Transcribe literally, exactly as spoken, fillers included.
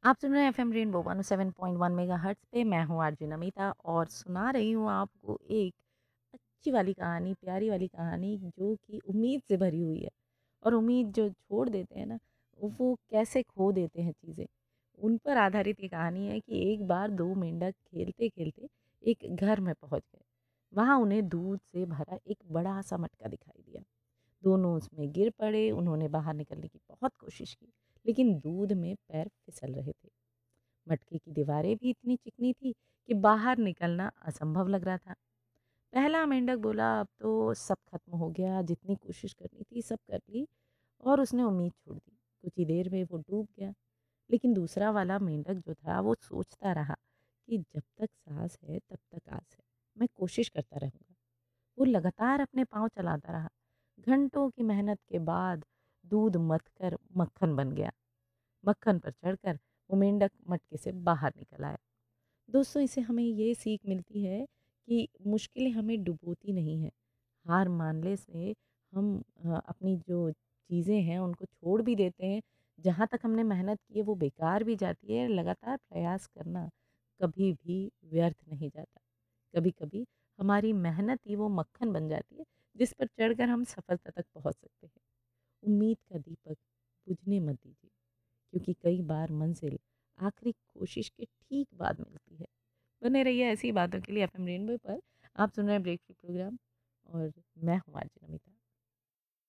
आप सुन रहे हैं FM rainbow one seven point one mega hertz पे। मैं हूँ आरजे नमिता और सुना रही हूँ आपको एक अच्छी वाली कहानी, प्यारी वाली कहानी जो कि उम्मीद से भरी हुई है। और उम्मीद जो छोड़ देते हैं ना, वो कैसे खो देते हैं चीज़ें, उन पर आधारित ये कहानी है कि एक बार दो मेंढक खेलते खेलते एक घर में पहुंच गए। वहां उन्हें दूध से भरा एक बड़ा सा मटका दिखाई दिया। दोनों उसमें गिर पड़े। उन्होंने बाहर निकलने की बहुत कोशिश की, लेकिन दूध में पैर फिसल रहे थे। मटके की दीवारें भी इतनी चिकनी थी कि बाहर निकलना असंभव लग रहा था। पहला मेंढक बोला, अब तो सब खत्म हो गया, जितनी कोशिश करनी थी सब कर ली। और उसने उम्मीद छोड़ दी। कुछ ही देर में वो डूब गया। लेकिन दूसरा वाला मेंढक जो था वो सोचता रहा कि जब तक सांस है तब तक आस है, मैं कोशिश करता रहूंगा। वो लगातार अपने पांव चलाता रहा। घंटों की मेहनत के बाद दूध मथ कर मक्खन बन गया। मक्खन पर चढ़कर वो मेंढक मटके से बाहर निकल आया। दोस्तों, इसे हमें ये सीख मिलती है कि मुश्किलें हमें डुबोती नहीं है। हार मानने से हम अ, अपनी जो चीज़ें हैं उनको छोड़ भी देते हैं। जहाँ तक हमने मेहनत की है वो बेकार भी जाती है। लगातार प्रयास करना कभी भी व्यर्थ नहीं जाता। कभी कभी हमारी मेहनत ही वो मक्खन बन जाती है जिस पर चढ़कर हम सफलता तक पहुँच सकते हैं। उम्मीद का दीपक बुझने मत दीजिए, क्योंकि कई बार मंजिल आखिरी कोशिश के ठीक बाद मिलती है। बने रहिए ऐसी बातों के लिए एफएम रेनबो पर। आप सुन रहे हैं ब्रेक फ्री प्रोग्राम और मैं हूँ आरजे नमिता।